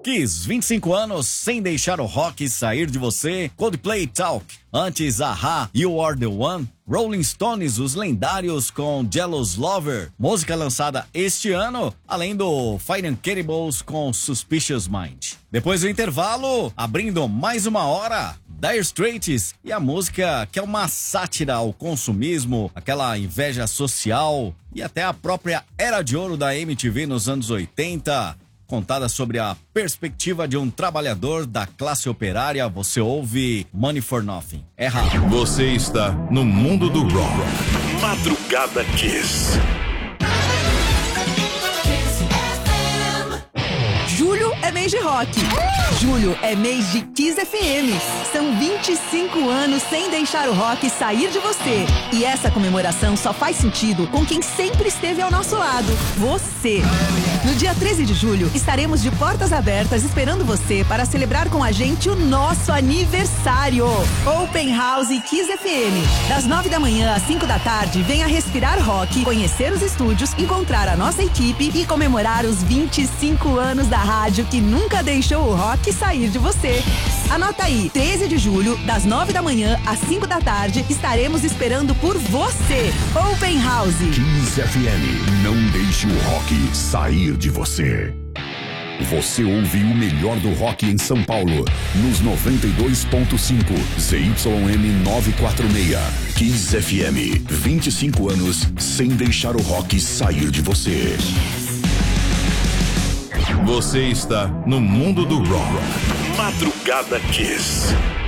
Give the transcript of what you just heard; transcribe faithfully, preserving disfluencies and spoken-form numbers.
Kiss, vinte e cinco anos sem deixar o rock sair de você. Coldplay Talk. Antes, A-ha, You Are The One. Rolling Stones, os lendários com Jealous Lover. Música lançada este ano, além do Fire Cannibals com Suspicious Mind. Depois do intervalo, abrindo mais uma hora, Dire Straits e a música que é uma sátira ao consumismo, aquela inveja social e até a própria era de ouro da M T V nos anos oitenta. Contada sobre a perspectiva de um trabalhador da classe operária, você ouve Money for Nothing. É rápido. Você está no mundo do rock. Madrugada Kiss. Julho é mês de rock. Julho é mês de Kiss F M. São vinte e cinco anos sem deixar o rock sair de você. E essa comemoração só faz sentido com quem sempre esteve ao nosso lado, você. No dia treze de julho, estaremos de portas abertas esperando você para celebrar com a gente o nosso aniversário. Open House Kiss F M. Das nove da manhã às cinco da tarde, venha respirar rock, conhecer os estúdios, encontrar a nossa equipe e comemorar os vinte e cinco anos da rádio que nunca deixou o rock sair de você. Anota aí, treze de julho, das nove da manhã às cinco da tarde, estaremos esperando por você. Open House Kiss F M, não deixe o rock sair de você. Você ouve o melhor do rock em São Paulo, nos noventa e dois ponto cinco, Z Y M novecentos e quarenta e seis. Kiss F M, vinte e cinco anos sem deixar o rock sair de você. Você está no mundo do rock. Madrugada Kiss.